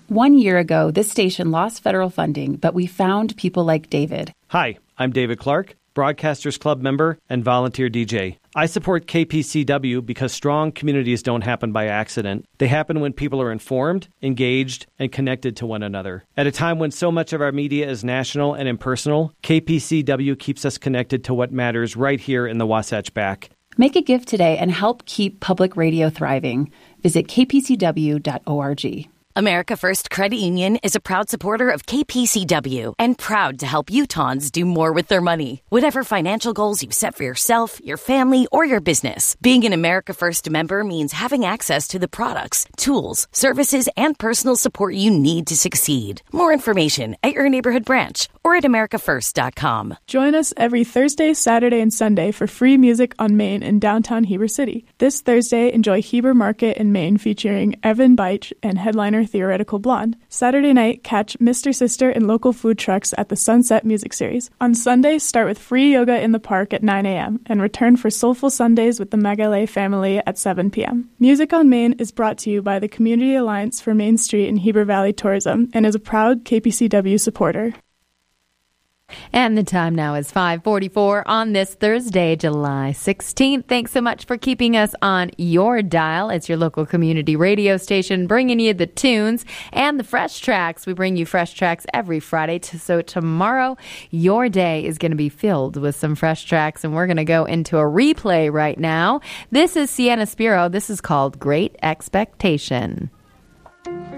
1 year ago, this station lost federal funding, but we found people like David. Hi, I'm David Clark, Broadcasters Club member and volunteer DJ. I support KPCW because strong communities don't happen by accident. They happen when people are informed, engaged, and connected to one another. At a time when so much of our media is national and impersonal, KPCW keeps us connected to what matters right here in the Wasatch Back. Make a gift today and help keep public radio thriving. Visit kpcw.org. America First Credit Union is a proud supporter of KPCW and proud to help Utahns do more with their money. Whatever financial goals you set for yourself, your family, or your business, being an America First member means having access to the products, tools, services, and personal support you need to succeed. More information at your neighborhood branch or at americafirst.com. Join us every Thursday, Saturday, and Sunday for free music on Main in downtown Heber City. This Thursday, enjoy Heber Market in Maine featuring Evan Beich and headliner Theoretical Blonde. Saturday night, catch Mr. Sister and local food trucks at the Sunset Music Series. On Sunday, start with free yoga in the park at 9 a.m. and return for Soulful Sundays with the Magalay family at 7 p.m. Music on Main is brought to you by the Community Alliance for Main Street and Heber Valley Tourism and is a proud KPCW supporter. And the time now is 5:44 on this Thursday, July 16th. Thanks so much for keeping us on your dial. It's your local community radio station bringing you the tunes and the fresh tracks. We bring you fresh tracks every Friday. So tomorrow, your day is going to be filled with some fresh tracks, and we're going to go into a replay right now. This is Sienna Spiro. This is called Great Expectation.